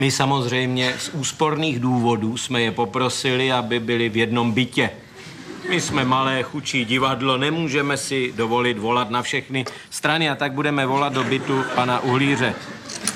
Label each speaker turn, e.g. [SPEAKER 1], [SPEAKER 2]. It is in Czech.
[SPEAKER 1] My samozřejmě z úsporných důvodů jsme je poprosili, aby byli v jednom bytě. My jsme malé, chučí divadlo, nemůžeme si dovolit volat na všechny strany a tak budeme volat do bytu pana Uhlíře.